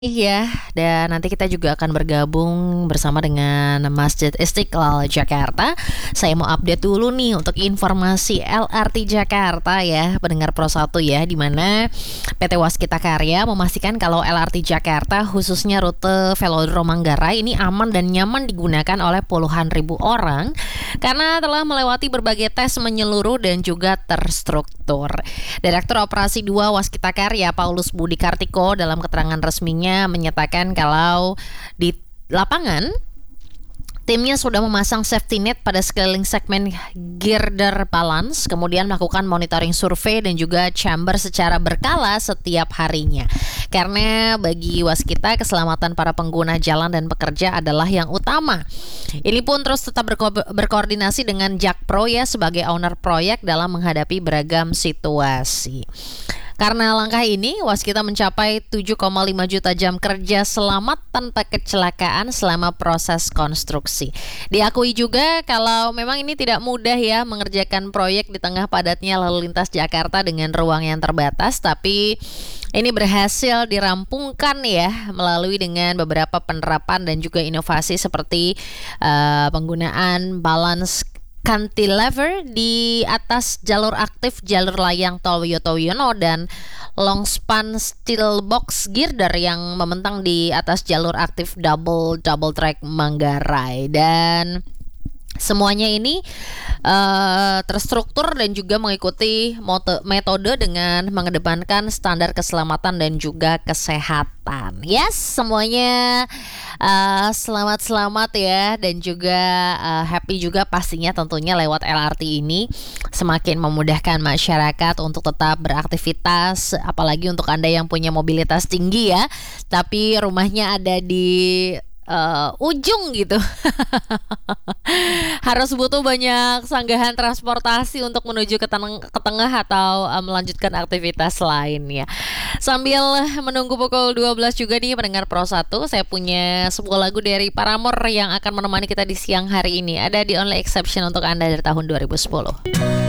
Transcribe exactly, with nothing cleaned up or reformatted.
Iya, dan nanti kita juga akan bergabung bersama dengan Masjid Istiqlal Jakarta. Saya mau update dulu nih untuk informasi L R T Jakarta ya, pendengar Pro satu ya, di mana P T Waskita Karya memastikan kalau L R T Jakarta khususnya rute Velodrome Manggarai ini aman dan nyaman digunakan oleh puluhan ribu orang karena telah melewati berbagai tes menyeluruh dan juga terstruktur. Direktur Operasi dua Waskita Karya Paulus Budi Kartiko dalam keterangan resminya menyatakan kalau di lapangan timnya sudah memasang safety net pada sekeliling segmen girder balance, kemudian melakukan monitoring survei dan juga chamber secara berkala setiap harinya. Karena bagi Waskita, keselamatan para pengguna jalan dan pekerja adalah yang utama. Ini pun terus tetap berko- berkoordinasi dengan Jakpro ya sebagai owner proyek dalam menghadapi beragam situasi. Karena langkah ini, Waskita mencapai tujuh koma lima juta jam kerja selamat tanpa kecelakaan selama proses konstruksi. Diakui juga kalau memang ini tidak mudah ya mengerjakan proyek di tengah padatnya lalu lintas Jakarta dengan ruang yang terbatas, tapi ini berhasil dirampungkan ya melalui dengan beberapa penerapan dan juga inovasi seperti uh, penggunaan balance cantilever di atas jalur aktif jalur layang tol Wiyoto Wiono dan long span steel box girder yang membentang di atas jalur aktif double double track Manggarai. Dan semuanya ini uh, terstruktur dan juga mengikuti moto, metode dengan mengedepankan standar keselamatan dan juga kesehatan. Yes, semuanya uh, selamat-selamat ya, dan juga uh, happy juga pastinya tentunya lewat L R T ini semakin memudahkan masyarakat untuk tetap beraktivitas, apalagi untuk Anda yang punya mobilitas tinggi ya, tapi rumahnya ada di Uh, ujung gitu. Harus butuh banyak sanggahan transportasi untuk menuju ke, ten- ke tengah atau uh, melanjutkan aktivitas lainnya. Sambil menunggu pukul dua belas juga nih pendengar Pro satu, saya punya sebuah lagu dari Paramore yang akan menemani kita di siang hari ini. Ada The Only Exception untuk Anda dari tahun dua ribu sepuluh.